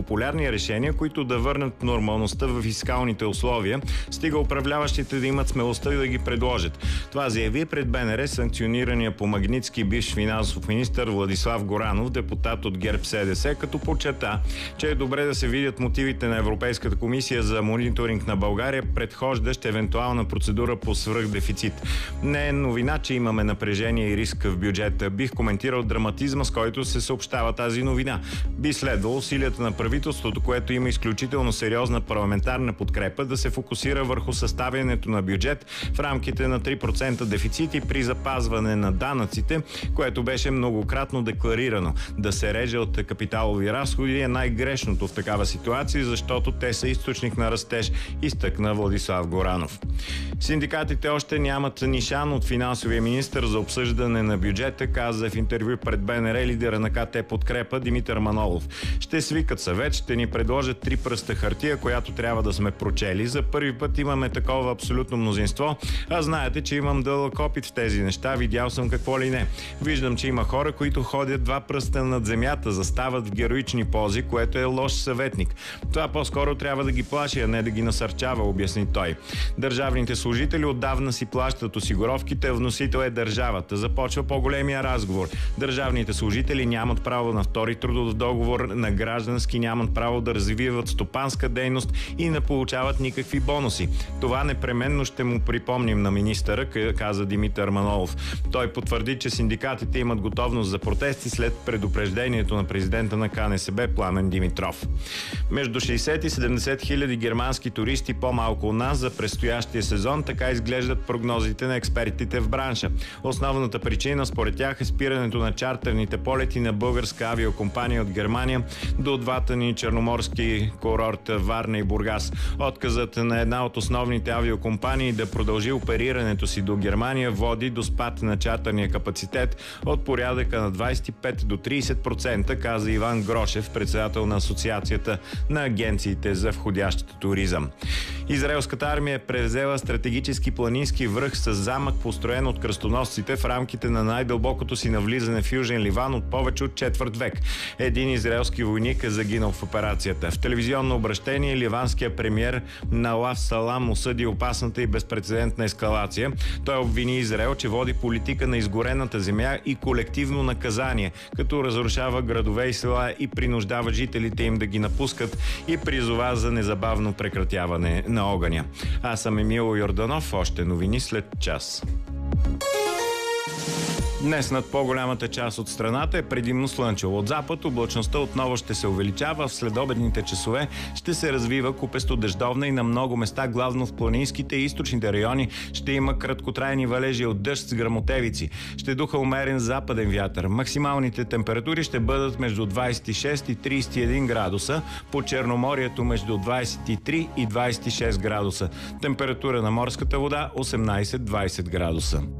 непопулярни решения, които да върнат нормалността в фискалните условия, стига управляващите да имат смелостта и да ги предложат. Това заяви пред БНР санкционирания по Магнитски бивш финансов министър Владислав Горанов, депутат от ГЕРБ-СДС, като подчерта, че е добре да се видят мотивите на Европейската комисия за мониторинг на България, предхождащ евентуална процедура по свръхдефицит. Не е новина, че имаме напрежение и риск в бюджета. Бих коментирал драматизма, с който се съобщава тази новина. Би следвало усилията на правителството, което има изключително сериозна парламентарна подкрепа, да се фокусира върху съставянето на бюджет в рамките на 3% дефицити при запазване на данъците, което беше многократно декларирано. Да се реже от капиталови разходи е най-грешното в такава ситуация, защото те са източник на растеж, изтъкна Владислав Горанов. Синдикатите още нямат нишан от финансовия министър за обсъждане на бюджета, каза в интервю пред БНР лидера на КТ Подкрепа Димитър Манолов. Ще свикат съвет, ще ни предложат 3 пръста хартия, която трябва да сме прочели. За първи път имаме такова абсолютно мнозинство, а знаете, че имам дълъг опит в тези неща, видял съм какво ли не. Виждам, че има хора, които ходят 2 пръста над земята, застават в героични пози, което е лош съветник. Това по-скоро трябва да ги плаши, а не да ги насърчава, обясни той. Държавните служители отдавна си плащат осигуровките, вносител е държавата. Започва по-големия разговор. Държавните служители нямат право на втори трудов договор, на граждански нямат право да развиват стопанска дейност и не получават никакви бонуси. Това непременно ще му припомним на министъра, каза Димитър Манолов. Той потвърди, че синдикатите имат готовност за протести след предупреждението на президента на КНСБ Пламен Димитров. Между 60 и 70 хиляди германски туристи по-малко у нас за предстоящия сезон, така изглеждат прогнозите на експертите в бранша. Основната причина според тях е спирането на чартерните полети на българска авиокомпания от Германия до двата ни черноморски курорта Варна и Бургас. Отказът на една от основните авиокомпании да продължи оперирането си до Германия води до спад на чартерния капацитет от порядъка на 25 до 30%, каза Иван Грошев, председател на Асоциацията на агенциите за входящ туризъм. Израелската армия е превзела стратегически планински връх с замък, построен от кръстоносците в рамките на най-дълбокото си навлизане в Южен Ливан от повече от четвърт век. Един израелски войник е загинал в операцията. В телевизионно обращение ливанският премиер Налав Салам осъди опасната и безпрецедентна ескалация. Той обвини Израел, че води политика на изгорената земя и колективно наказание, като разрушава градове и села и принуждава жителите им да ги напускат и призова за незабавно прекратяване на огъня. Аз съм Емил Йорданов, още новини след час. Днес над по-голямата част от страната е предимно слънчево. От запад облачността отново ще се увеличава, в следобедните часове ще се развива купесто дъждовна и на много места, главно в планинските и източните райони, ще има краткотрайни валежи от дъжд с гръмотевици. Ще духа умерен западен вятър. Максималните температури ще бъдат между 26 и 31 градуса, по Черноморието между 23 и 26 градуса. Температура на морската вода 18-20 градуса.